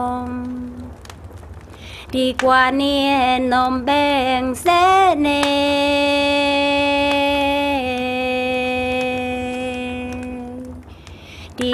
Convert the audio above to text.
ดีกว่านี้นมแบงเสน่